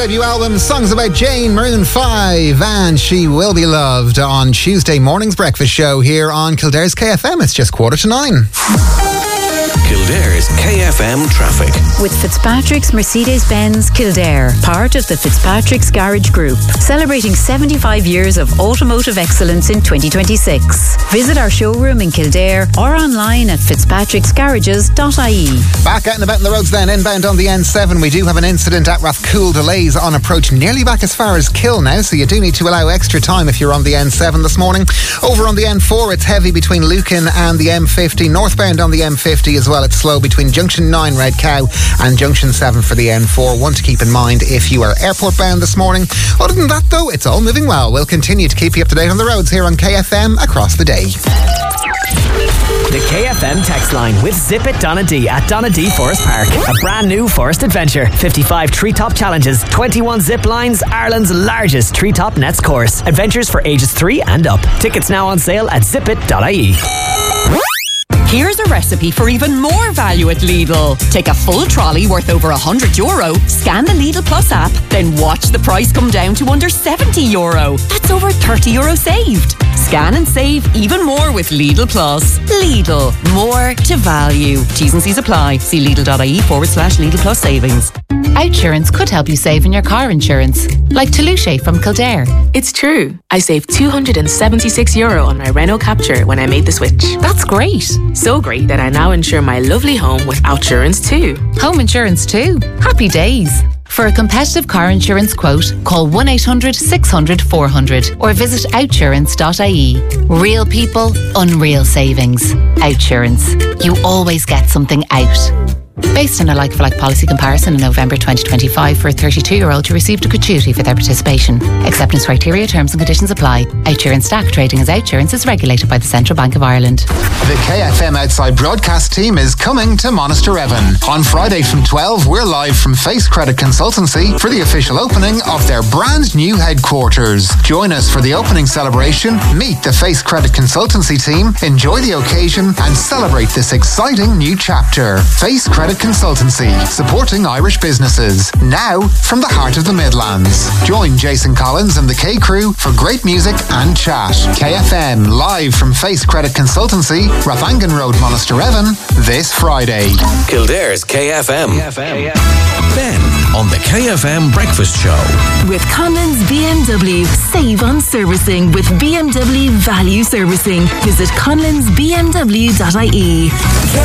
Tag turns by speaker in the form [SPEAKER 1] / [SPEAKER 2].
[SPEAKER 1] debut album, Songs About Jane, Maroon 5, and She Will Be Loved on Tuesday morning's breakfast show here on Kildare's KFM. It's just 8:45.
[SPEAKER 2] Kildare's KFM traffic.
[SPEAKER 3] With Fitzpatrick's Mercedes-Benz Kildare, part of the Fitzpatrick's Garage Group, celebrating 75 years of automotive excellence in 2026. Visit our showroom in Kildare or online at fitzpatricksgarages.ie.
[SPEAKER 1] Back out and about on the roads then, inbound on the N7. We do have an incident at Rathcoole, delays on approach nearly back as far as Kill now, so you do need to allow extra time if you're on the N7 this morning. Over on the N4, it's heavy between Lucan and the M50. Northbound on the M50 as well, it's slow between Junction 9 Red Cow and Junction 7 for the N4. One to keep in mind if you are airport bound this morning. Other than that though, it's all moving well. We'll continue to keep you up to date on the roads here on KFM across the day.
[SPEAKER 4] The KFM text line with Zip It Donadee at Donadee Forest Park. A brand new forest adventure. 55 treetop challenges, 21 zip lines, Ireland's largest treetop nets course. Adventures for ages 3 and up. Tickets now on sale at zipit.ie.
[SPEAKER 5] Here's a recipe for even more value at Lidl. Take a full trolley worth over €100, scan the Lidl Plus app, then watch the price come down to under €70. That's over €30 saved. Scan and save even more with Lidl Plus. Lidl, more to value. T's and C's apply. See Lidl.ie/Lidl Plus savings.
[SPEAKER 6] Outsurance could help you save in your car insurance. Like Toulouse from Kildare.
[SPEAKER 7] It's true. I saved €276 on my Renault Capture when I made the switch.
[SPEAKER 6] That's great.
[SPEAKER 7] So great that I now insure my lovely home with Outsurance too.
[SPEAKER 6] Home insurance too. Happy days. For a competitive car insurance quote, call 1-800-600-400 or visit outsurance.ie. Real people, unreal savings. Outsurance. You always get something out. Based on a like-for-like policy comparison in November 2025 for a 32-year-old who received a gratuity for their participation. Acceptance criteria, terms and conditions apply. Outsurance Stack trading as Outsurance is regulated by the Central Bank of Ireland.
[SPEAKER 1] The KFM Outside broadcast team is coming to Monasterevin. On Friday from 12, we're live from Face Credit Consultancy for the official opening of their brand new headquarters. Join us for the opening celebration, meet the Face Credit Consultancy team, enjoy the occasion and celebrate this exciting new chapter. Face Credit Consultancy, supporting Irish businesses, now from the heart of the Midlands. Join Jason Collins and the K Crew for great music and chat. KFM live from Face Credit Consultancy, Rathangan Road, Monasterevin, this Friday.
[SPEAKER 2] Kildare's KFM. Ben on the KFM Breakfast Show.
[SPEAKER 8] With Conlon's BMW, save on servicing with BMW Value Servicing. Visit conlonsbmw.ie.